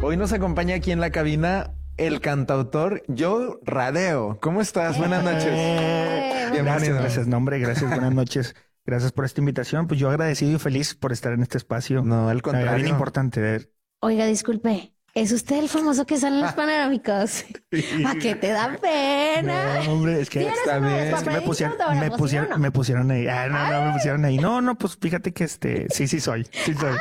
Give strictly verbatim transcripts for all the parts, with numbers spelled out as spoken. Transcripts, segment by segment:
Hoy nos acompaña aquí en la cabina el cantautor Joe Radeo. ¿Cómo estás? Buenas noches. Eh, gracias, gracias. No, hombre, gracias. Buenas noches. Gracias por esta invitación. Pues yo agradecido y feliz por estar en este espacio. No, al contrario. Bien importante. Oiga, disculpe. ¿Es usted el famoso que sale en los panorámicos? ¿A qué te da pena? No, hombre, es que, está bien, es que me pusieron, me pusieron, me pusieron ahí. Ah, no, no, me pusieron ahí. No, no, pues fíjate que este, sí, sí soy. Sí soy.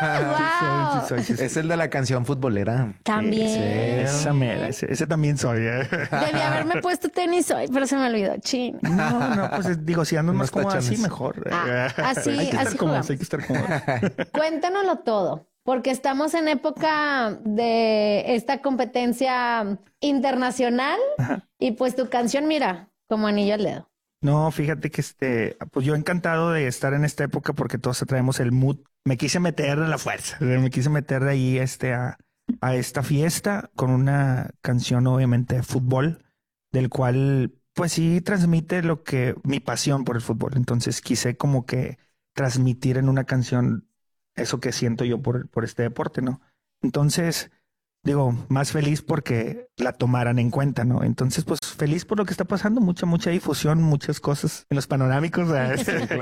Ah, wow. sí soy, sí soy, sí soy. Es el de la canción futbolera. También. Sí, esa mera, ese, ese también soy. ¿eh? Debí haberme puesto tenis hoy, pero se me olvidó. Chin. No, no, pues digo, si ando más cómodo así, mejor. Ah, así, hay que estar así cómodos, hay que estar cómodos. Cuéntanoslo todo. Porque estamos en época de esta competencia internacional. Ajá. Y pues tu canción, mira, como anillo al dedo. No, fíjate que este, pues yo encantado de estar en esta época porque todos traemos el mood. Me quise meter de la fuerza, me quise meter de ahí este, a, a esta fiesta con una canción obviamente de fútbol, del cual pues sí transmite lo que mi pasión por el fútbol. Entonces quise como que transmitir en una canción eso que siento yo por, por este deporte, ¿no? Entonces, digo, más feliz porque la tomaran en cuenta, ¿no? Entonces, pues feliz por lo que está pasando, mucha, mucha difusión, muchas cosas en los panorámicos. Entonces,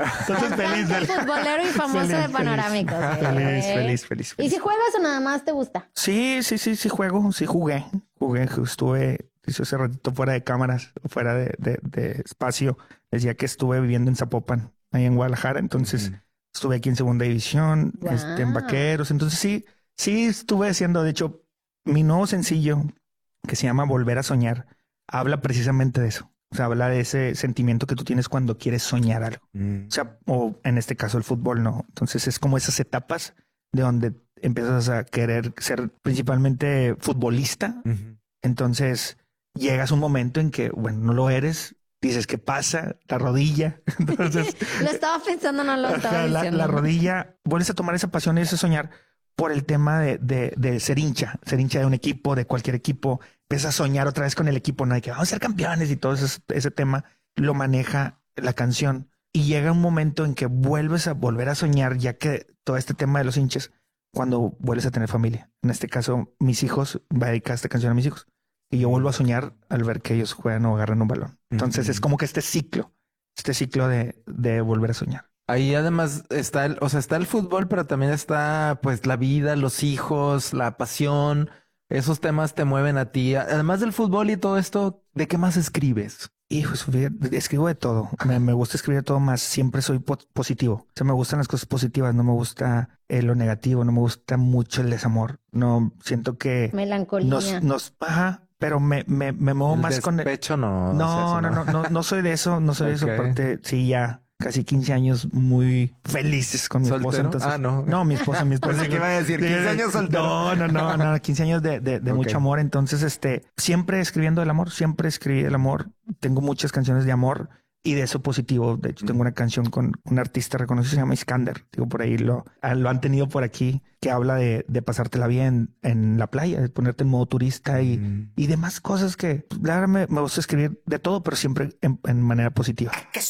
feliz. El futbolero y famoso feliz, de panorámicos. Feliz, feliz, feliz, feliz, feliz. ¿Y si juegas o nada más te gusta? Sí, sí, sí, sí juego, sí jugué, jugué, estuve, hice hace ratito fuera de cámaras, fuera de, de, de espacio, decía que estuve viviendo en Zapopan, ahí en Guadalajara, entonces... Mm. Estuve aquí en segunda división, wow. este, en Vaqueros. Entonces sí, sí estuve haciendo, de hecho, mi nuevo sencillo que se llama Volver a Soñar, habla precisamente de eso. O sea, habla de ese sentimiento que tú tienes cuando quieres soñar algo. Mm. O sea, o en este caso el fútbol, ¿no? Entonces es como esas etapas de donde empiezas a querer ser principalmente futbolista. Uh-huh. Entonces llegas a un momento en que, bueno, no lo eres. Dices, ¿qué pasa? La rodilla. Entonces, lo estaba pensando, no lo estaba la, diciendo. La rodilla, vuelves a tomar esa pasión y ese soñar por el tema de, de, de ser hincha, ser hincha de un equipo, de cualquier equipo. Empiezas a soñar otra vez con el equipo, ¿no? De que vamos a ser campeones y todo ese, ese tema lo maneja la canción. Y llega un momento en que vuelves a volver a soñar, ya que todo este tema de los hinchas, cuando vuelves a tener familia. En este caso, mis hijos, va a dedicar esta canción a mis hijos. Y yo vuelvo a soñar al ver que ellos juegan o agarran un balón. Entonces uh-huh. es como que este ciclo, este ciclo de, de volver a soñar. Ahí además está el, o sea, está el fútbol, pero también está pues la vida, los hijos, la pasión. Esos temas te mueven a ti. Además del fútbol y todo esto, ¿de qué más escribes? Hijo, escribo de todo. Me, me gusta escribir de todo más. Siempre soy po- positivo. O sea, me gustan las cosas positivas. No me gusta eh, lo negativo. No me gusta mucho el desamor. No siento que melancolía. Nos, nos ajá. Pero me, me, me muevo el más con el pecho, no. No, o sea, no, no, no, no, no soy de eso, no soy okay. de eso. Aparte, sí, ya casi quince años muy felices con mi ¿Soltero? esposa. Entonces, ah, no. No, mi esposa, mi esposa. Pensé que iba a decir quince años soltero. No, no, no, no, quince años de, de, de okay. mucho amor. Entonces, este, siempre escribiendo del amor, siempre escribí del amor. Tengo muchas canciones de amor y de eso positivo. De hecho, tengo una canción con un artista reconocido, se llama Iskander. Digo, por ahí lo, lo han tenido por aquí, que habla de, de pasártela bien en la playa, de ponerte en modo turista y, mm. y demás cosas que, pues, la verdad, me, me gusta escribir de todo, pero siempre en, en manera positiva.